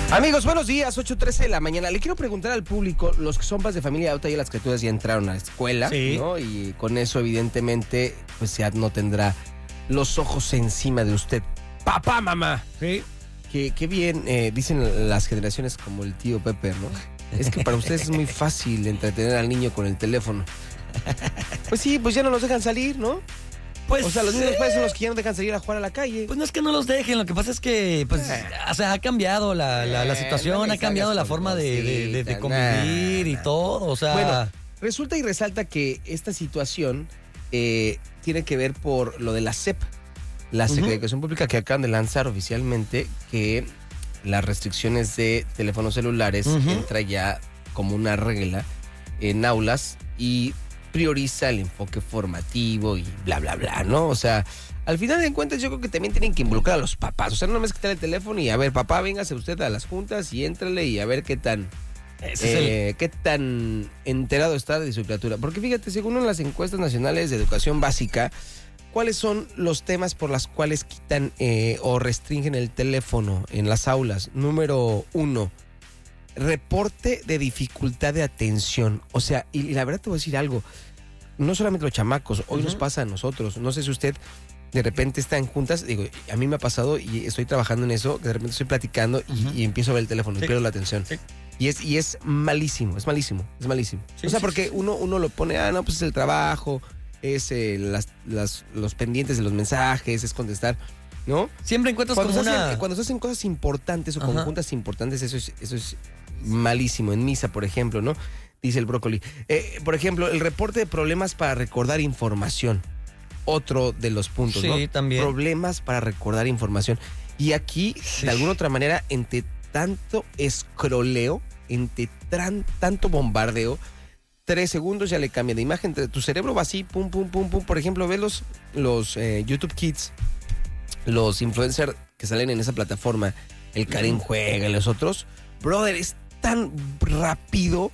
Amigos, buenos días, 8:13 de la mañana. Le quiero preguntar al público, los que son padres de familia, ahorita ya las criaturas ya entraron a la escuela, Sí. ¿no? Y con eso, evidentemente, pues ya no tendrá los ojos encima de usted. Papá, mamá. Sí. Qué bien, dicen las generaciones como el tío Pepe, ¿no? Es que para ustedes es muy fácil entretener al niño con el teléfono. Pues sí, pues ya no los dejan salir, ¿no? Pues, O sea, los niños padres son los que ya no dejan salir a jugar a la calle. pues no es que no los dejen, lo que pasa es que, pues, o sea, ha cambiado la situación, no ha les cambiado hagas la forma de cosita, convivir y todo, o sea... Bueno, resulta y resalta que esta situación tiene que ver por lo de la SEP, la Secretaría de Educación Pública, que acaban de lanzar oficialmente que las restricciones de teléfonos celulares entra ya como una regla en aulas y prioriza el enfoque formativo y bla, bla, bla, ¿no? O sea, al final de cuentas yo creo que también tienen que involucrar a los papás. O sea, no nomás quitar el teléfono y a ver, papá, véngase usted a las juntas y éntrale y a ver qué tan... ¿Qué tan enterado está de su criatura? Porque fíjate, según las encuestas nacionales de educación básica, ¿cuáles son los temas por los cuales quitan o restringen el teléfono en las aulas? Número 1, reporte de dificultad de atención. O sea, y la verdad te voy a decir algo, no solamente los chamacos, hoy nos pasa a nosotros. No sé si usted de repente está en juntas, digo, a mí me ha pasado y estoy trabajando en eso, que de repente estoy platicando y empiezo a ver el teléfono y pierdo la atención. Sí. Y es malísimo, es malísimo. Sí, o sea, sí, porque sí. uno lo pone, no, pues es el trabajo, es los pendientes de los mensajes, es contestar, ¿no? Siempre encuentras Cuando como se hacen, una... cuando se hacen cosas importantes o Ajá. conjuntas importantes, eso es malísimo. En misa, por ejemplo, ¿no? Dice el brócoli. Por ejemplo, el reporte de problemas para recordar información. Otro de los puntos, Sí, ¿no? también. Problemas para recordar información. Y aquí, Sí. de alguna otra manera, entre tanto escroleo, entre tanto bombardeo, 3 segundos ya le cambia de imagen. Tu cerebro va así, pum, pum, pum, pum. Por ejemplo, ve los YouTube Kids, los influencers que salen en esa plataforma, el Karen Juega y los otros. Brother, es tan rápido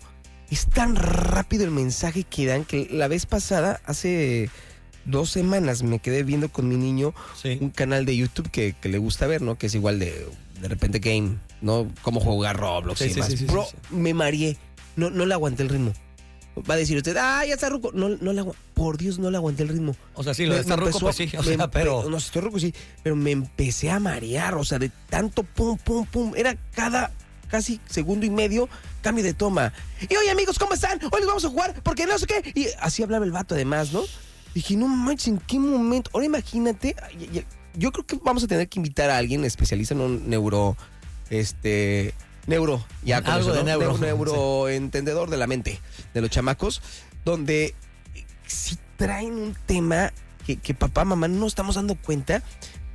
el mensaje que dan que la vez pasada, hace 2 semanas, me quedé viendo con mi niño Sí. un canal de YouTube que le gusta ver, ¿no? Que es igual de repente game, ¿no? Cómo jugar Roblox Sí, y sí, demás. sí, sí, Bro, sí. me mareé. No le aguanté el ritmo. Va a decir usted, ya está ruco. No le aguanté. Por Dios, no le aguanté el ritmo. O sea, sí, lo de estar ruco, pues sí, o sea, pero... No, estoy ruco, sí. Pero me empecé a marear, o sea, de tanto pum, pum, pum. Era cada casi segundo y medio cambio de toma. Y oye, amigos, ¿cómo están? Hoy les vamos a jugar porque no sé qué. Y así hablaba el vato, además, ¿no? Dije, no manches, ¿en qué momento? Ahora imagínate, yo creo que vamos a tener que invitar a alguien especialista en un ya con Algo eso, de ¿no? neuro. Neuroentendedor de la mente de los chamacos, donde si traen un tema que papá, mamá no estamos dando cuenta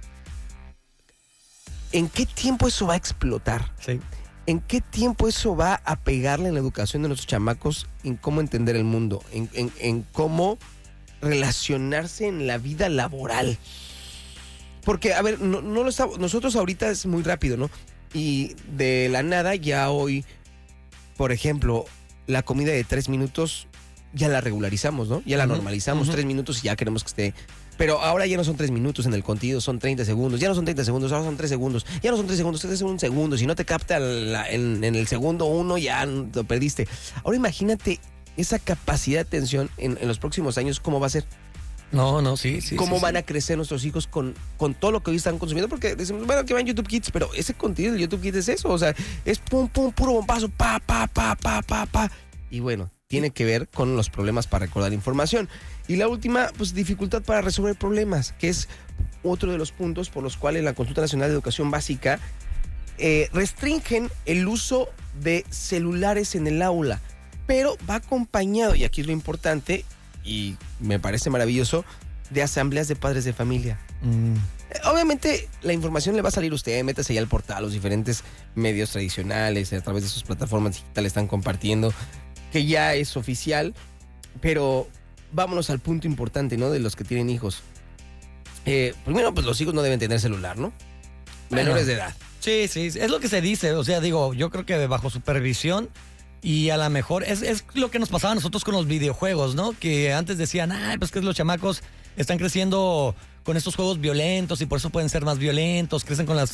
en qué tiempo eso va a explotar. Sí. ¿En qué tiempo eso va a pegarle en la educación de nuestros chamacos, en cómo entender el mundo, en cómo relacionarse en la vida laboral? Porque, a ver, nosotros ahorita es muy rápido, ¿no? Y de la nada ya hoy, por ejemplo, la comida de 3 minutos ya la regularizamos, ¿no? Ya la normalizamos, 3 minutos y ya queremos que esté... Pero ahora ya no son 3 minutos en el contenido, son 30 segundos. Ya no son 30 segundos, ahora son 3 segundos. Ya no son 3 segundos, es un segundo. Si no te capta en el segundo 1, ya lo perdiste. Ahora imagínate esa capacidad de atención en los próximos años, ¿cómo va a ser? No, sí. ¿Cómo sí, van sí. a crecer nuestros hijos con todo lo que hoy están consumiendo? Porque decimos, bueno, que van YouTube Kids, pero ese contenido de YouTube Kids es eso. O sea, es pum, pum, puro bombazo, pa. Y bueno, tiene que ver con los problemas para recordar información. Y la última, pues dificultad para resolver problemas, que es otro de los puntos por los cuales la Consulta Nacional de Educación Básica restringen el uso de celulares en el aula, pero va acompañado, y aquí es lo importante, y me parece maravilloso, de asambleas de padres de familia. Obviamente la información le va a salir a usted, métase ya al portal, los diferentes medios tradicionales, a través de sus plataformas digitales están compartiendo, que ya es oficial, pero vámonos al punto importante, ¿no? De los que tienen hijos. Primero, pues los hijos no deben tener celular, ¿no? Menores de edad. Sí, es lo que se dice, o sea, digo, yo creo que bajo supervisión y a lo mejor es lo que nos pasaba a nosotros con los videojuegos, ¿no? Que antes decían, pues que los chamacos están creciendo con estos juegos violentos y por eso pueden ser más violentos, crecen con las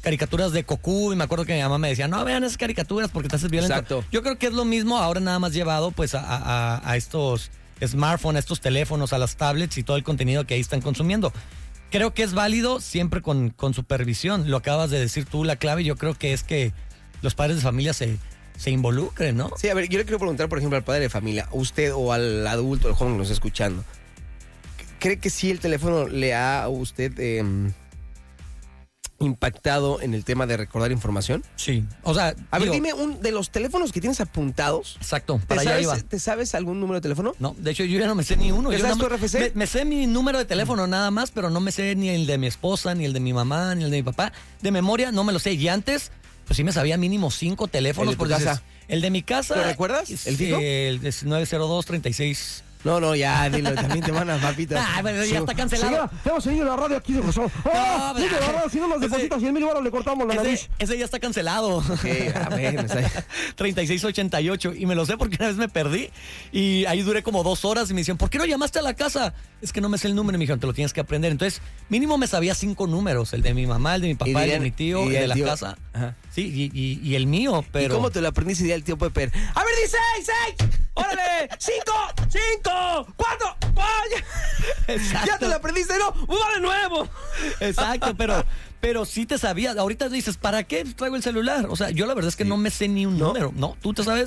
caricaturas de Goku y me acuerdo que mi mamá me decía, no vean esas caricaturas porque te haces violento. Exacto. Yo creo que es lo mismo ahora nada más llevado pues a estos smartphones, a estos teléfonos, a las tablets y todo el contenido que ahí están consumiendo. Creo que es válido siempre con supervisión. Lo acabas de decir tú, la clave yo creo que es que los padres de familia se involucren, ¿no? Sí, a ver, yo le quiero preguntar, por ejemplo, al padre de familia, usted o al adulto, al joven que nos está escuchando, ¿cree que sí el teléfono le ha a usted impactado en el tema de recordar información? Sí. O sea, a ver, dime de los teléfonos que tienes apuntados. Exacto, para allá iba. ¿Te sabes algún número de teléfono? No, de hecho yo ya no me sé ni uno. ¿Te sabes tu RFC? Me sé mi número de teléfono nada más, pero no me sé ni el de mi esposa, ni el de mi mamá, ni el de mi papá. De memoria no me lo sé. Y antes, pues sí me sabía mínimo 5 teléfonos. ¿El de tu casa? El de mi casa. ¿Lo recuerdas? ¿El fijo? El 902-36. No, ya, dilo, también te mandas papitas. Ah, bueno, ya está cancelado. Señora, hemos seguido la radio aquí de Rosado. No, Mire, la radio, si no nos depositas 100,000 baros, le cortamos la nariz. Ese ya está cancelado. A ver, 3688. Y me lo sé porque una vez me perdí. Y ahí duré como 2 horas y me decían, ¿por qué no llamaste a la casa? Es que no me sé el número. Y me dijeron, te lo tienes que aprender. Entonces, mínimo me sabía 5 números. El de mi mamá, el de mi papá, el de mi tío, el de la casa. Ajá. Sí, y el mío, pero... ¿Y cómo te lo aprendiste ya el tío Pepper? A ver, dice 6. ¡Órale! 5, 4. Ya te lo aprendiste, ¿no? ¡Va de nuevo! Exacto, pero sí te sabía. Ahorita dices, ¿para qué traigo el celular? O sea, yo la verdad es que no me sé ni un número. ¿No? ¿Tú te sabes?